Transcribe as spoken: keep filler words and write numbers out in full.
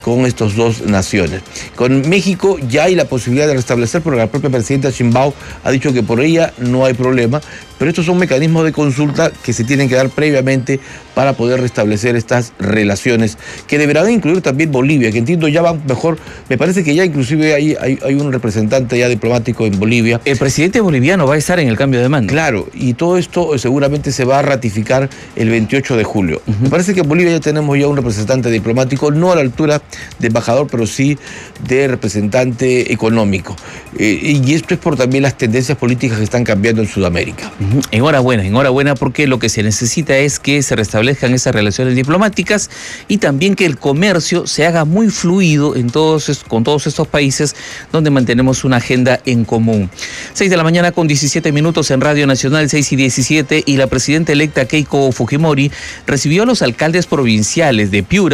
con estas dos naciones. Con México ya hay la posibilidad de restablecer, porque la propia presidenta Sheinbaum ha dicho que por ella no hay problema, pero estos son mecanismos de consulta que se tienen que dar previamente para poder restablecer estas relaciones, que deberán incluir también Bolivia, que entiendo ya van mejor, me parece que ya inclusive hay, hay, hay un representante ya diplomático en Bolivia. El presidente boliviano va a estar en el cambio de mando. Claro, y todo esto seguramente se va a ratificar el veintiocho de julio. Uh-huh. Me parece que en Bolivia ya tenemos ya un representante diplomático, no a la altura de embajador, pero sí de representante económico. Eh, y esto es por también las tendencias políticas que están cambiando en Sudamérica. Uh-huh. Enhorabuena, enhorabuena, porque lo que se necesita es que se restablezcan esas relaciones diplomáticas y también que el comercio se haga muy fluido en todos, con todos estos países donde mantenemos una agenda en común. seis de la mañana con diecisiete minutos en Radio Nacional, seis y diecisiete, y la presidenta electa Keiko Fujimori recibió a los alcaldes provinciales de Piura,